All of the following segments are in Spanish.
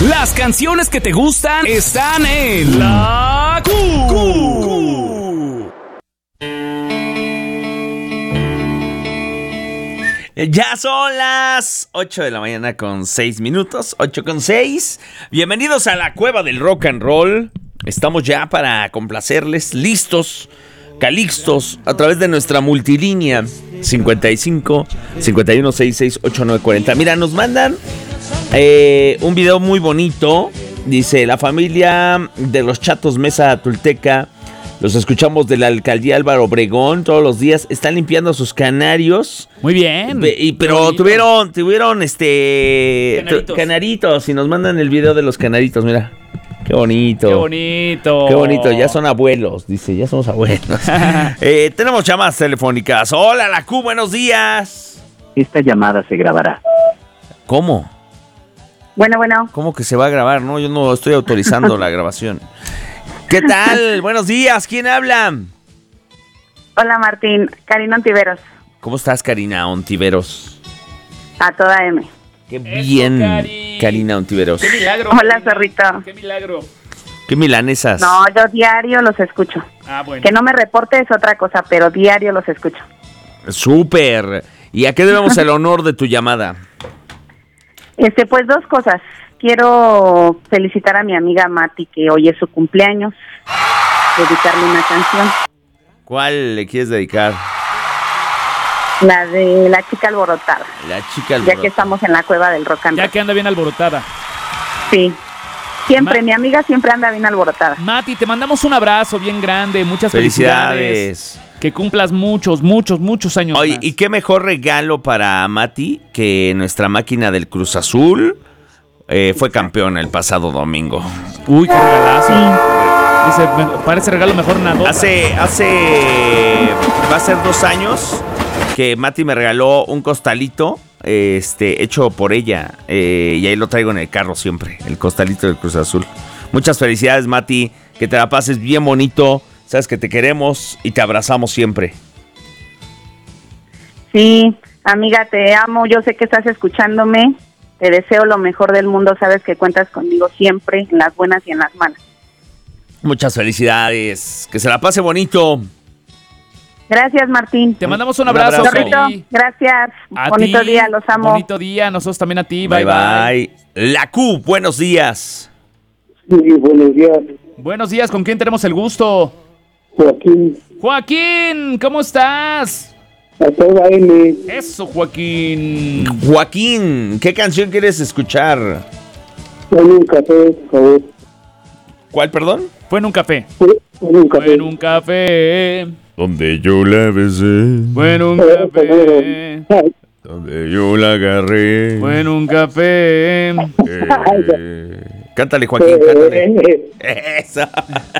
Las canciones que te gustan están en La Q. Ya son las 8 de la mañana con 6 minutos, 8:06. Bienvenidos a la Cueva del Rock and Roll. Estamos ya para complacerles, listos, calixtos, a través de nuestra multilínea 55 51 66 8940. Mira, nos mandan un video muy bonito. Dice: la familia de los Chatos Mesa Tulteca, los escuchamos de la alcaldía Álvaro Obregón todos los días. Están limpiando sus canarios. Muy bien. Pero tuvieron canaritos. Y nos mandan el video de los canaritos. Mira, qué bonito. Qué bonito. Qué bonito. Ya son abuelos. Dice, ya somos abuelos. Tenemos llamadas telefónicas. Hola, la Q, buenos días. Esta llamada se grabará. ¿Cómo? Bueno. ¿Cómo que se va a grabar? No, yo no estoy autorizando la grabación. ¿Qué tal? Buenos días, ¿quién habla? Hola, Martín. Karina Ontiveros. ¿Cómo estás, Karina Ontiveros? A toda M. Qué bien, Karina Ontiveros. Qué milagro. Hola, zorrito. Qué milagro. ¿Qué milanesas? No, yo diario los escucho. Ah, bueno. Que no me reporte es otra cosa, pero diario los escucho. Súper. ¿Y a qué debemos el honor de tu llamada? Pues dos cosas. Quiero felicitar a mi amiga Mati, que hoy es su cumpleaños. Dedicarle una canción. ¿Cuál le quieres dedicar? La de La Chica Alborotada. La Chica Alborotada. Ya que estamos en la Cueva del Rock and Roll. Ya que anda bien alborotada. Sí. Siempre, mi amiga siempre anda bien alborotada. Mati, te mandamos un abrazo bien grande. Muchas felicidades. Que cumplas muchos años. Oye, más. ¿y qué mejor regalo para Mati que nuestra máquina del Cruz Azul? Fue campeón el pasado domingo. Uy, qué regalazo. Dice, parece regalo mejor nada. Va a ser 2 años que Mati me regaló un costalito hecho por ella. Y ahí lo traigo en el carro siempre, el costalito del Cruz Azul. Muchas felicidades, Mati. Que te la pases bien bonito. Sabes que te queremos y te abrazamos siempre. Sí, amiga, te amo. Yo sé que estás escuchándome. Te deseo lo mejor del mundo. Sabes que cuentas conmigo siempre, en las buenas y en las malas. Muchas felicidades. Que se la pase bonito. Gracias, Martín. Te mandamos un abrazo. Zorrito, gracias. Bonito día, los amo. Bonito día, nosotros también a ti. Bye. La Q, buenos días. Sí, buenos días. Buenos días, ¿con quién tenemos el gusto? Joaquín, ¿cómo estás? A toda M. Eso, Joaquín. Joaquín, ¿qué canción quieres escuchar? Dame un café, por favor. ¿Cuál, perdón? Fue en un café. Fue un Fue en un café. Donde yo la besé. Fue en un café. Donde yo la agarré. Fue en un café. Cántale, Joaquín, cántale. Eso.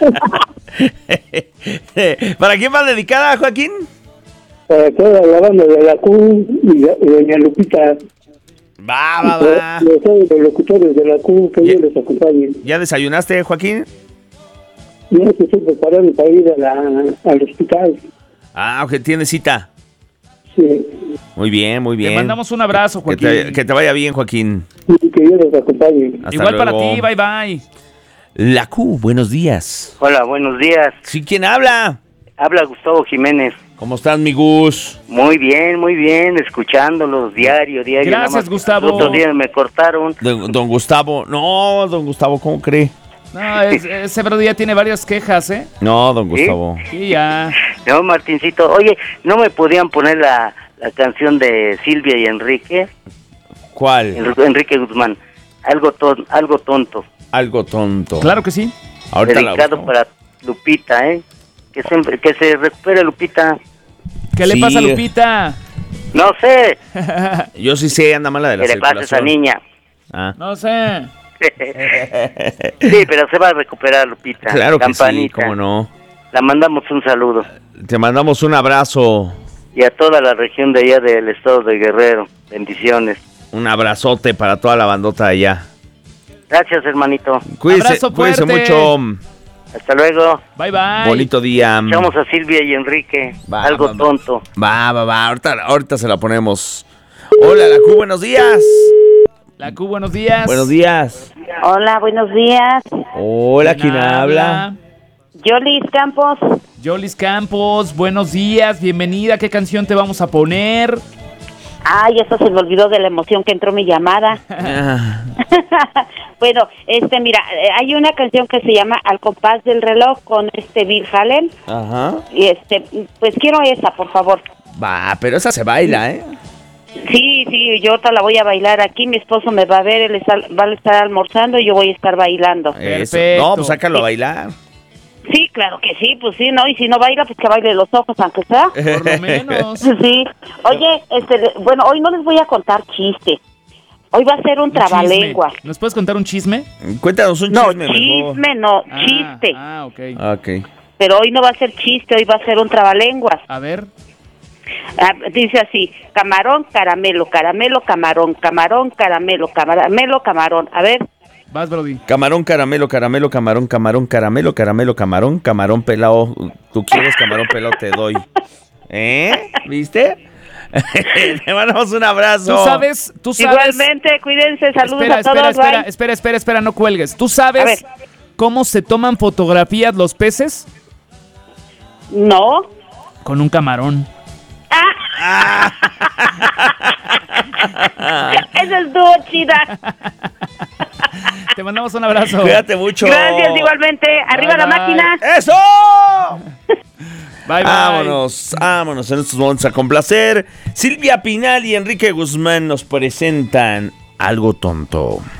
¿Para quién va dedicada, Joaquín? Para toda la banda de la Q y doña Lupita. Va. Los locutores de la Q, que yo les acompañe. ¿Ya desayunaste, Joaquín? No se estoy preparando para ir al hospital. Ah, ok, tiene cita. Sí. Muy bien. Te mandamos un abrazo, Joaquín. Que te vaya bien, Joaquín. Y que yo les acompañe. Hasta Igual luego. para ti, bye. La Q, buenos días. Hola, buenos días. ¿Sí, quién habla? Habla Gustavo Jiménez. ¿Cómo estás, mi Gus? Muy bien, escuchándolos diario. Gracias, nada más. Gustavo. Los otros días me cortaron. Don Gustavo. No, don Gustavo, ¿cómo cree? No, ese brother ya tiene varias quejas, ¿eh? No, don Gustavo. Sí, ya. No, Martincito. Oye, ¿no me podían poner la canción de Silvia y Enrique? ¿Cuál? Enrique Guzmán. Algo tonto. Algo tonto. Claro que sí. Ahorita Dedicado la busco. para Lupita, ¿eh? Que se recupere Lupita. ¿Qué le Sí. pasa a Lupita? No sé. Yo sí sé, anda mala de la ¿Qué le pasa a esa circulación. niña? Ah. No sé. Sí, pero se va a recuperar Lupita. Claro que sí, Campanita. cómo no. La mandamos un saludo. Te mandamos un abrazo, Y a toda la región de allá del estado de Guerrero. Bendiciones. un abrazote para toda la bandota de allá. Gracias, hermanito. Abrazo Cuídese fuerte. mucho. Hasta luego. Bye. Bonito día. Echamos a Silvia y Enrique. Va, Algo va, va. tonto. Va. Ahorita se la ponemos. Hola, la Q, buenos días. La Q, buenos días. Buenos días. Hola, buenos días. Hola, ¿quién habla? Yolis Campos. Yolis Campos, buenos días, bienvenida. ¿Qué canción te vamos a poner? Ay, eso se me olvidó de la emoción que entró mi llamada. Bueno, mira, hay una canción que se llama Al compás del reloj con Bill Hallen. Ajá. Y pues quiero esa, por favor. Va, pero esa se baila, ¿eh? Sí, yo te la voy a bailar aquí, mi esposo me va a ver, va a estar almorzando y yo voy a estar bailando. Eso. No, pues sácalo a bailar. Sí, claro que sí, pues sí, ¿no? Y si no baila, pues que baile los ojos, aunque sea. Por lo menos. Sí. Oye, bueno, hoy no les voy a contar chiste. Hoy va a ser un trabalengua. Chisme. ¿Nos puedes contar un chisme? Cuéntanos un chisme, chisme no, chiste. Ok. Pero hoy no va a ser chiste, hoy va a ser un trabalenguas. A ver. Dice así, camarón, caramelo, caramelo, camarón, camarón, caramelo, caramelo, camarón. A ver. Vas, Brody. Camarón, caramelo, caramelo, camarón, camarón, caramelo, caramelo, camarón, camarón pelado. ¿Tú quieres camarón pelado? Te doy. ¿Viste? Te mandamos un abrazo. Tú sabes. Igualmente, cuídense, saludos a todos. Espera, no cuelgues. ¿Tú sabes cómo se toman fotografías los peces? No. Con un camarón. Esa estuvo chida. Te mandamos un abrazo. Cuídate mucho. Gracias, igualmente. Arriba Bye, la bye. máquina. ¡Eso! Bye. Vámonos en estos momentos a complacer. Silvia Pinal y Enrique Guzmán nos presentan Algo Tonto.